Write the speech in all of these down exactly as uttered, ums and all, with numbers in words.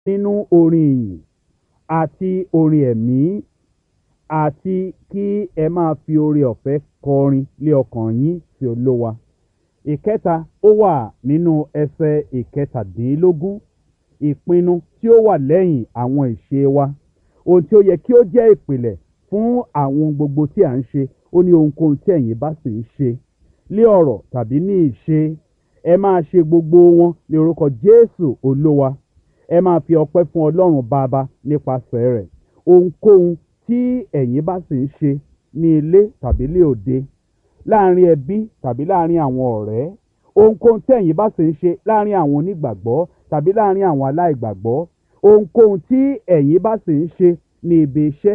nínú orin ìyìn àti orin ẹ̀mí àti kí ẹ máa fi oore ọ̀fẹ́ kọrin lé ọkàn yín sí Olúwa. Ìkẹta, ó wà nínú ẹsẹ̀ ìkẹtàdínlógún, ìpinnu tí ó wà lẹ́yìn àwọn ìṣe wa. Ohun tí ó yẹ kí ó jẹ́ ìpìlẹ̀ fún àwọn gbogbo tí à ń ṣe. Ó ní ohunkóhun tí ẹ̀yin bá sì ń ṣe, lé ọ̀rọ̀ tàbí ní ìṣe, ẹ máa ṣe gbogbo wọn ní orúkọ Jésù Olúwa. Ẹ máa fi ọpẹ́ fún Ọlọ́run Baba nípasẹ̀ rẹ̀. Ohunkóhun tí ẹ̀yin bá sì ń ṣe ní ilé tàbí lé òde, láàrin ẹbí tàbí láàrin àwọn ọ̀rẹ́, ohunkóhun tí ẹ̀yin bá sì ń ṣe láàrin àwọn onígbàgbọ́ tàbí láàrin àwọn aláìgbàgbọ́, ohunkóhun tí ẹ̀yin bá sì ń ṣe ní ibi iṣẹ́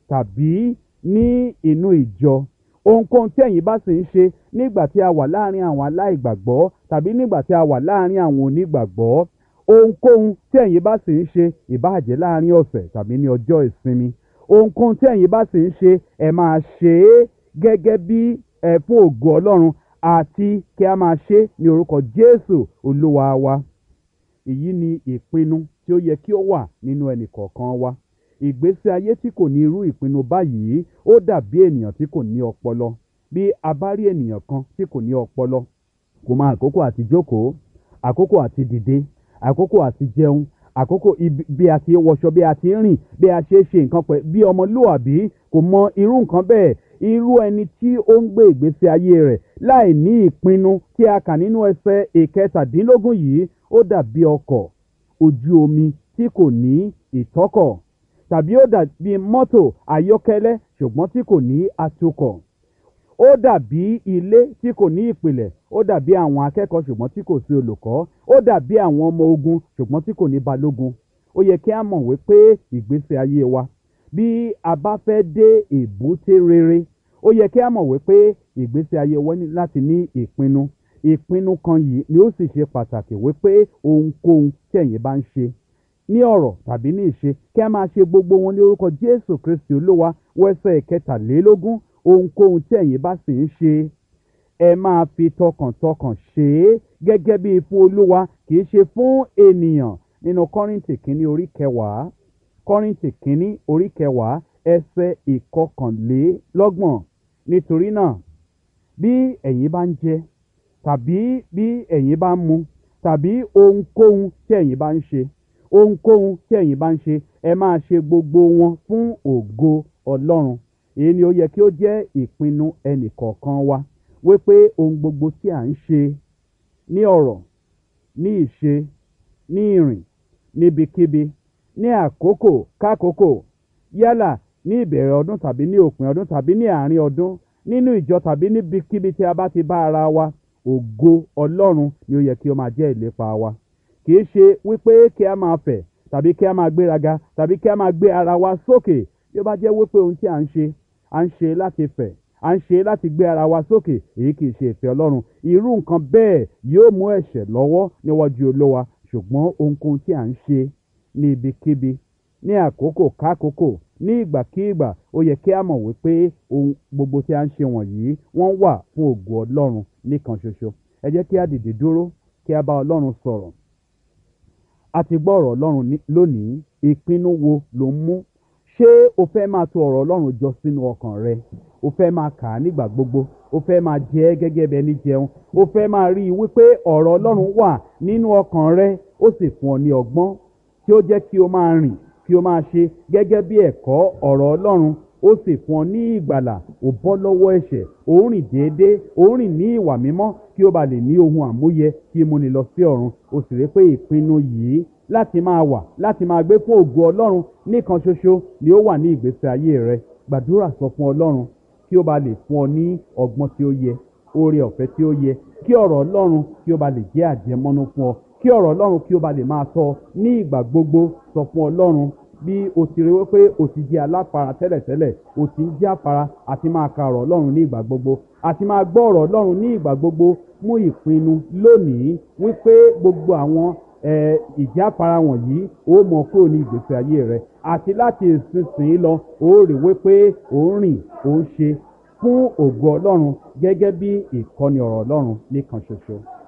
tàbí ní inú ìjọ, ohunkóhun tí ẹ̀yin bá sì ń ṣe nígbà tí a wà láàrin àwọn aláìgbàgbọ́ tàbí nígbà tí a wà láàrin àwọn onígbàgbọ́, ohunkóhun tí ẹ̀yin bá sì ń ṣe, ìbáà jẹ́ láàrin ọ̀sẹ̀ tàbí ní ọjọ́ ìsinmi, ohunkóhun tí ẹ̀yin bá sì ń ṣe, ẹ máa ṣe é gẹ́gẹ́ bí ẹ fún ògo Ọlọ́run àti kí a máa ṣe é ní orúkọ Jésù Olúwa wa. Èyí ni ìpinnu tí ó yẹ kí ó wà nínú ẹnì kọ̀ọ̀kan wa. Ìgbésí ayé tí kò ní irú ìpinnu báyìí ó dàbí ènìyàn tí kò ní ọpọlọ. Bí a bá rí ènìyàn kan tí kò ní ọpọlọ, kò mọ àkókò àti jókòó, àkókò àti dìde, àkókò àti jẹun, àkókò bí a ti wọṣọ, bí a ti rìn, bí a ṣe ṣe nǹkan pẹ̀ bí ọmọlúwàbí, kò mọ irú nǹkan bẹ́ẹ̀. Irú ẹni tí ó ń gbé ìgbésí ayé rẹ̀ láì ní ìpinnu tí a kà nínú ẹsẹ̀ ìkẹtàdínlógún yìí, ó dàbí ọkọ̀ ojú omi tí kò ní ìtọ́kọ̀, tàbí ó dàbí mọ́tò ayọ́kẹ́lẹ́ ṣùgbọ́n tí kò ní atukọ̀. Ó dàbí ilé tí kò ní ìpìlẹ̀, ó dàbí àwọn akẹ́kọ̀ọ́ ṣùgbọ́n tí kò sí olùkọ́, ó dàbí àwọn ọmọ ogun ṣùgbọ́n tí kò ní balógun. Ó yẹ kí a mọ̀ wípé ìgbésí ayé wa, bí a bá fẹ́ dé èbúté rere, ó yẹ kí a mọ̀ wípé ìgbésí ayé wa ní láti ní ìpinnu. Ìpinnu kan yìí ni ó sì ṣe pàtàkì wípé ohunkóhun tí ẹ̀yin bá ń ṣe ní ọ̀rọ̀ tàbí ní ìṣe, kí a máa ṣe gbogbo wọn ní orúkọ Jésù Kristi Olúwa. Wẹ́sẹ̀ ìkẹtàlélógún, ohunkóhun tí ẹ̀yin bá sì ń ṣe, ẹ máa fi tọkàntọkàn ṣe é gẹ́gẹ́ bí fún Olúwa, kì í ṣe fún ènìyàn. Nínú Kọ́ríńtì kínní orí kẹwàá, Kọ́ríńtì kínní orí kẹwàá ẹsẹ̀ ìkọkànlélọ́gbọ̀n. Nítorí náà, bí ẹ̀yin bá ń jẹ tàbí bí ẹ̀yin bá ń mu tàbí ohunkóhun tí ẹ̀yin bá ń ṣe, ohunkóhun tí ẹ̀yin bá ń ṣe, ẹ máa ṣe gbogbo wọn fún ògo Ọlọ́run. Èyí ni ó yẹ kí ó jẹ́ ìpinnu ẹnìkọ̀ọ̀kan wa, wípé ohun gbogbo tí à ń ṣe ní ọ̀rọ̀, ní ìṣe, ní ìrìn, níbikíbi, ní àkókò kákòókò, yálà ní ìbẹ̀rẹ̀ ọdún tàbí ní òpin ọdún tàbí ní àárín ọdún, nínú ìjọ tàbí níbikíbi tí a bá ti bá ara wa, ògo Ọlọ́run ni ó yẹ kí ó máa jẹ́ ìlépa wa. Kì í ṣe wípé kí a máa fẹ̀ tàbí kí a máa gbéraga tàbí kí a máa gbé ara wa sókè. Bí ó bá jẹ́ wípé ohun tí à ń ṣe, à ń ṣe láti fẹ̀, à ń ṣe láti gbé ara wa sókè, èyí kì í ṣe ìfẹ́ Ọlọ́run. Irú nǹkan bẹ́ẹ̀ yóò mú ẹ̀ṣẹ̀ lọ́wọ́ níwájú Olúwa. Ṣùgbọ́n ohunkóhun tí à ń ṣe ní ibikíbi, ní àkókò kákòókò, ní ìgbàkígbà, ó yẹ kí a mọ̀ wípé ohun gbogbo tí a ń ṣe wọ̀nyí wọ́n wà fún ògo Ọlọ́run nìkan ṣoṣo. Ẹ jẹ́ kí a dìde dúró, kí a bá Ọlọ́run sọ̀rọ̀. A ti gbọ́ ọ̀rọ̀ Ọlọ́run lónìí. Ìpinnu wo ló ń mú? Ṣé o fẹ́ máa tò ọ̀rọ̀ Ọlọ́run jọ sínú ọkàn rẹ? O fẹ́ máa kà á nígbà gbogbo? O fẹ́ máa jẹ ẹ́ gẹ́gẹ́ bí ẹni jẹun? O fẹ́ máa rí i wípé ọ̀rọ̀ Ọlọ́run wà nínú ọkàn rẹ, ó sì fún ọ ní ọgbọ́n tí ó jẹ́ kí o máa rìn, kí o máa ṣe gẹ́gẹ́ bí ẹ̀kọ́ ọ̀rọ̀ Ọlọ́run, ó sì fún ọ ní ìgbàlà. O bọ́ lọ́wọ́ ẹ̀ṣẹ̀, o ń rìn déédéé, o ń rìn ní ìwà mímọ́, kí o bá lè ní ohun àmúyẹ tí mú ni lọ sí ọ̀run. O sì rí pé ìpinnu yìí láti máa wà, láti máa gbé fún ògo Ọlọ́run nìkan ṣoṣo ni ó wà ní ìgbésí ayé rẹ. Gbàdúrà sọ fún Ọlọ́run kí ó bá lè fún ọ ní ọgbọ́n tí ó yẹ, oore ọ̀fẹ́ tí ó yẹ, kí ọ̀rọ̀ Ọlọ́run kí ó bá lè jẹ́ àjẹmọ́nú fún ọ, kí ọ̀rọ̀ Ọlọ́run kí ó bá lè máa tọ́ ọ ní ìgbà gbogbo. Sọ fún Ọlọ́run bí o ti rí wípé o ti jẹ́ aláfara tẹ́lẹ̀tẹ́lẹ̀, o ti ń jẹ́ àfara àti máa ka ọ̀rọ̀ Ọlọ́run ní ìgbà gbogbo, àti máa gbọ́ ọ̀rọ̀ Ọlọ́run ní ìgbà gbogbo. Mú ìpinnu lónìí wípé gbogbo àwọn ìjáfara wọ̀nyí ó mọ kúrò ní ìgbésí ayé rẹ, àti láti ìsinsìnyí lọ ó rí wípé ó ń rìn, ó ń ṣe fún ògo Ọlọ́run gẹ́gẹ́ bí ìkọ́ni ọ̀rọ̀ Ọlọ́run nìkan ṣoṣo.